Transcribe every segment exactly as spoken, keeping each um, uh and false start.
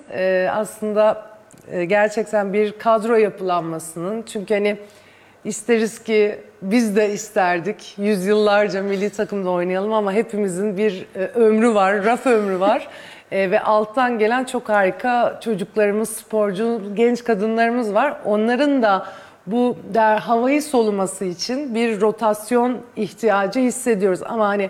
e, aslında e, gerçekten bir kadro yapılanmasının. Çünkü hani isteriz ki biz de isterdik yüzyıllarca milli takımda oynayalım ama hepimizin bir e, ömrü var, raf ömrü var. E, ve alttan gelen çok harika çocuklarımız, sporcu, genç kadınlarımız var. Onların da bu der havayı soluması için bir rotasyon ihtiyacı hissediyoruz. Ama hani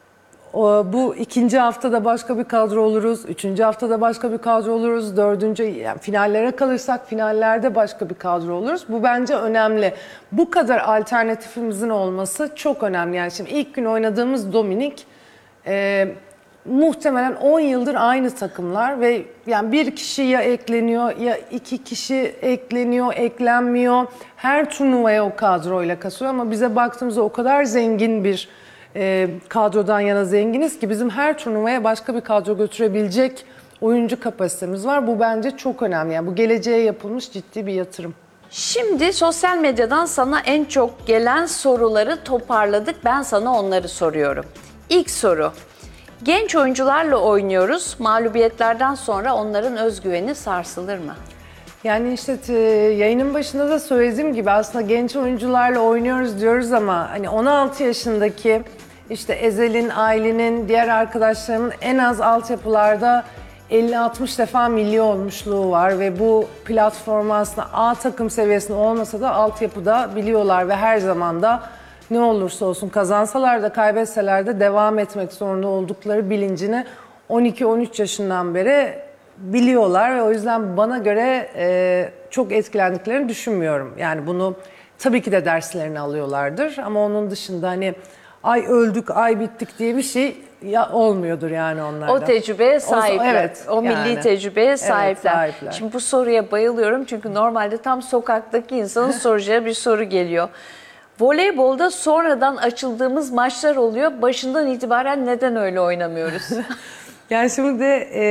o, bu ikinci haftada başka bir kadro oluruz, üçüncü haftada başka bir kadro oluruz, dördüncü yani finallere kalırsak finallerde başka bir kadro oluruz. Bu bence önemli. Bu kadar alternatifimizin olması çok önemli. Yani şimdi ilk gün oynadığımız Dominik e, muhtemelen on yıldır aynı takımlar ve yani bir kişi ya ekleniyor ya iki kişi ekleniyor, eklenmiyor. Her turnuvaya o kadroyla kasıyor ama bize baktığımızda o kadar zengin bir e, kadrodan yana zenginiz ki bizim her turnuvaya başka bir kadro götürebilecek oyuncu kapasitemiz var. Bu bence çok önemli. Yani bu geleceğe yapılmış ciddi bir yatırım. Şimdi sosyal medyadan sana en çok gelen soruları toparladık. Ben sana onları soruyorum. İlk soru. Genç oyuncularla oynuyoruz. Mağlubiyetlerden sonra onların özgüveni sarsılır mı? Yani işte yayının başında da söylediğim gibi aslında genç oyuncularla oynuyoruz diyoruz ama hani on altı yaşındaki işte Ezel'in, Aylin'in, diğer arkadaşlarımın en az altyapılarda elli altmış defa milli olmuşluğu var ve bu platformu aslında A takım seviyesinde olmasa da altyapıda biliyorlar ve her zaman da ne olursa olsun kazansalar da kaybetseler de devam etmek zorunda oldukları bilincini on iki on üç yaşından beri biliyorlar ve o yüzden bana göre e, çok etkilendiklerini düşünmüyorum. Yani bunu tabii ki de derslerini alıyorlardır ama onun dışında hani ay öldük, ay bittik diye bir şey ya, olmuyordur yani onlarda. O tecrübeye sahipler. O, evet, o milli yani. tecrübeye sahipler. Evet, sahipler. Şimdi bu soruya bayılıyorum çünkü normalde tam sokaktaki insanın soracağı bir soru geliyor. Voleybolda sonradan açıldığımız maçlar oluyor. Başından itibaren neden öyle oynamıyoruz? Yani şimdi de e,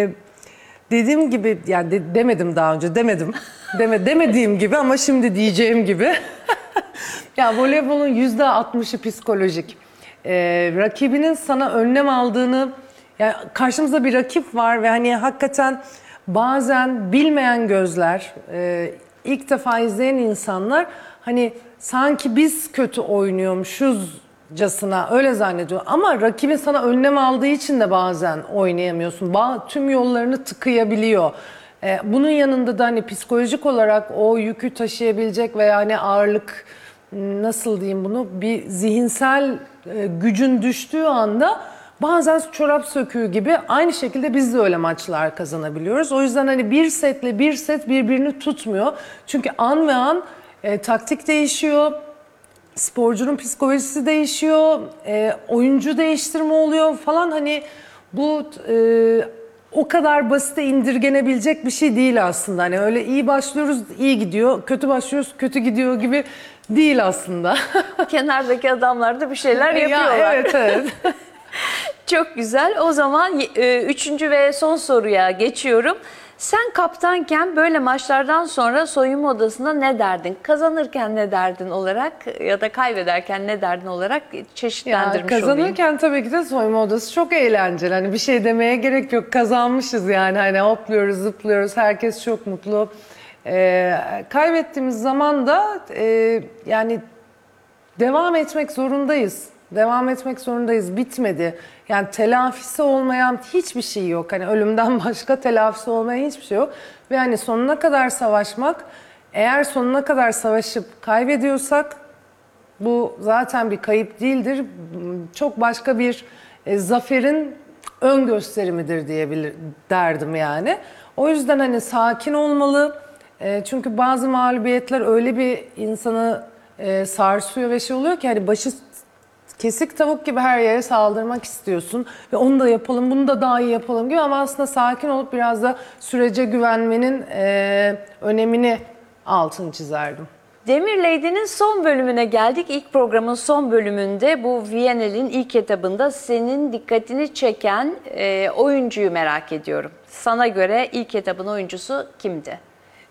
dediğim gibi yani de, demedim daha önce demedim. Deme, demediğim gibi ama şimdi diyeceğim gibi. Ya voleybolun yüzde altmışı psikolojik. Ee, rakibinin sana önlem aldığını, yani karşımızda bir rakip var ve hani hakikaten bazen bilmeyen gözler, e, ilk defa izleyen insanlar hani sanki biz kötü oynuyormuşuzcasına öyle zannediyor. Ama rakibin sana önlem aldığı için de bazen oynayamıyorsun. Ba- tüm yollarını tıkayabiliyor. Ee, bunun yanında da hani psikolojik olarak o yükü taşıyabilecek veya hani ağırlık nasıl diyeyim bunu bir zihinsel e, gücün düştüğü anda bazen çorap söküğü gibi aynı şekilde biz de öyle maçlar kazanabiliyoruz. O yüzden hani bir setle bir set birbirini tutmuyor. Çünkü an ve an e, taktik değişiyor, sporcunun psikolojisi değişiyor, e, oyuncu değiştirme oluyor falan hani bu e, o kadar basite indirgenebilecek bir şey değil aslında. Hani öyle iyi başlıyoruz, iyi gidiyor, kötü başlıyoruz, kötü gidiyor gibi değil aslında. Kenardaki adamlar da bir şeyler yapıyorlar. Ya, evet, evet. Çok güzel. O zaman e, üçüncü ve son soruya geçiyorum. Sen kaptanken böyle maçlardan sonra soyunma odasında ne derdin? Kazanırken ne derdin olarak ya da kaybederken ne derdin olarak çeşitlendirmiş ya, kazanırken olayım. Kazanırken tabii ki de soyunma odası çok eğlenceli. Hani bir şey demeye gerek yok. Kazanmışız yani. Hani hopluyoruz, zıplıyoruz. Herkes çok mutlu. Ee, kaybettiğimiz zaman da e, yani devam etmek zorundayız. Devam etmek zorundayız. Bitmedi. Yani telafisi olmayan hiçbir şey yok. Hani ölümden başka telafisi olmayan hiçbir şey yok. Ve hani sonuna kadar savaşmak, eğer sonuna kadar savaşıp kaybediyorsak bu zaten bir kayıp değildir. Çok başka bir e, zaferin ön gösterimidir diyebilir derdim yani. O yüzden hani sakin olmalı. E, çünkü bazı mağlubiyetler öyle bir insanı e, sarsıyor ve şey oluyor ki hani başı kesik tavuk gibi her yere saldırmak istiyorsun ve onu da yapalım, bunu da daha iyi yapalım gibi ama aslında sakin olup biraz da sürece güvenmenin e, önemini altını çizerdim. Demir Lady'nin son bölümüne geldik. İlk programın son bölümünde bu Viyana'nın ilk etabında senin dikkatini çeken e, oyuncuyu merak ediyorum. Sana göre ilk etabın oyuncusu kimdi?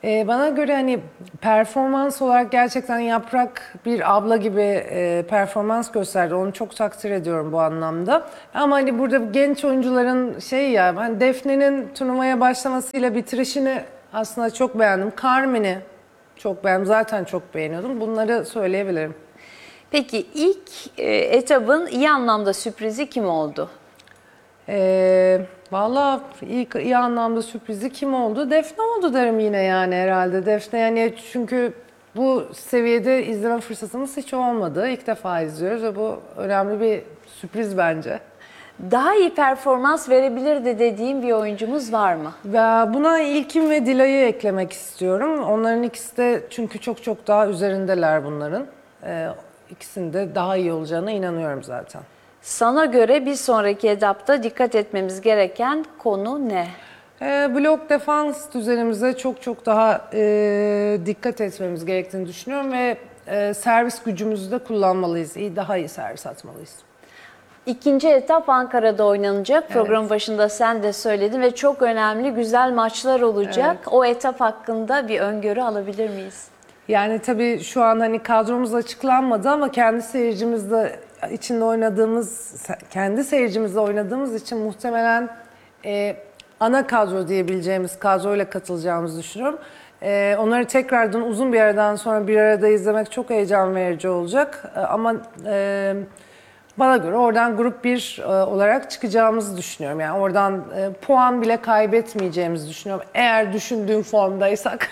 Ee, bana göre hani performans olarak gerçekten Yaprak bir abla gibi e, performans gösterdi. Onu çok takdir ediyorum bu anlamda. Ama hani burada genç oyuncuların şey ya, hani Defne'nin turnuvaya başlamasıyla bitirişini aslında çok beğendim. Carmen'i çok beğendim. Zaten çok beğeniyordum. Bunları söyleyebilirim. Peki ilk e, etabın iyi anlamda sürprizi kim oldu? Ee, Valla ilk iyi anlamda sürprizi kim oldu? Defne oldu derim yine yani herhalde. Defne yani, çünkü bu seviyede izleme fırsatımız hiç olmadı. İlk defa izliyoruz ve bu önemli bir sürpriz bence. Daha iyi performans verebilirdi dediğim bir oyuncumuz var mı? Ve buna İlkin ve Dilay'ı eklemek istiyorum. Onların ikisi de çünkü çok çok daha üzerindeler bunların. Ee, ikisinin de daha iyi olacağına inanıyorum zaten. Sana göre bir sonraki etapta dikkat etmemiz gereken konu ne? E, blok defans düzenimize çok çok daha e, dikkat etmemiz gerektiğini düşünüyorum ve e, servis gücümüzü de kullanmalıyız. İyi, daha iyi servis atmalıyız. İkinci etap Ankara'da oynanacak. Evet. Program başında sen de söyledin ve çok önemli, güzel maçlar olacak. Evet. O etap hakkında bir öngörü alabilir miyiz? Yani tabii şu an hani kadromuz açıklanmadı ama kendi seyircimizle içinde oynadığımız, kendi seyircimizle oynadığımız için muhtemelen e, ana kadro diyebileceğimiz kadroyla katılacağımızı düşünüyorum. E, onları tekrardan uzun bir aradan sonra bir arada izlemek çok heyecan verici olacak. E, ama e, bana göre oradan grup bir e, olarak çıkacağımızı düşünüyorum. Yani oradan e, puan bile kaybetmeyeceğimizi düşünüyorum. Eğer düşündüğüm formdaysak.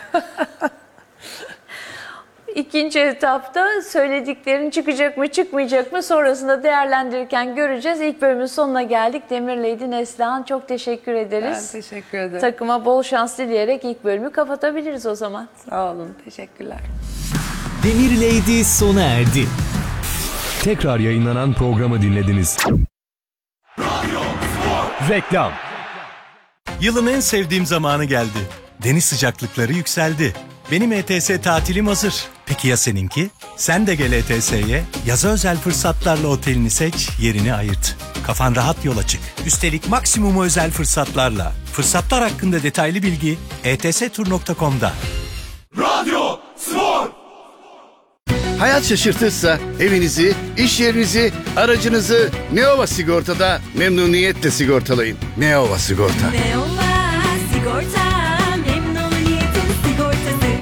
İkinci etapta söylediklerin çıkacak mı çıkmayacak mı sonrasında değerlendirirken göreceğiz. İlk bölümün sonuna geldik. Demir Lady Neslihan, çok teşekkür ederiz. Ben teşekkür ederim. Takıma bol şans dileyerek ilk bölümü kapatabiliriz o zaman. Sağ olun, teşekkürler. Demir Lady sona erdi. Tekrar yayınlanan programı dinlediniz. Reklam. Yılın en sevdiğim zamanı geldi. Deniz sıcaklıkları yükseldi. Benim E T S tatilim hazır. Peki ya seninki? Sen de gel E T S'ye, yaza özel fırsatlarla otelini seç, yerini ayırt. Kafan rahat yola çık. Üstelik maksimum özel fırsatlarla. Fırsatlar hakkında detaylı bilgi e t s tur nokta com'da. Radyo Spor! Hayat şaşırtırsa evinizi, iş yerinizi, aracınızı Neova Sigorta'da memnuniyetle sigortalayın. Neova Sigorta. Neova Sigorta, memnuniyetin sigortası.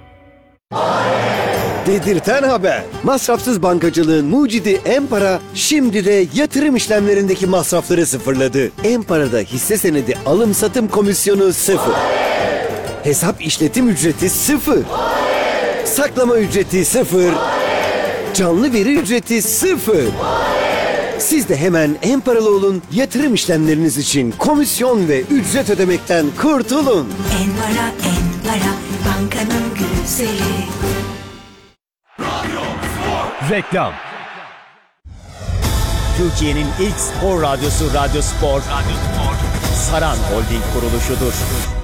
Dedirten haber. Masrafsız bankacılığın mucidi Empara şimdi de yatırım işlemlerindeki masrafları sıfırladı. Empara'da hisse senedi alım satım komisyonu sıfır. Hesap işletim ücreti sıfır. Saklama ücreti sıfır. Canlı veri ücreti sıfır. Siz de hemen Emparalı olun, yatırım işlemleriniz için komisyon ve ücret ödemekten kurtulun. Empara, Empara, bankanın güzeli. Reklam. Türkiye'nin ilk spor radyosu Radyo Spor, Radyo Spor, Saran Holding kuruluşudur.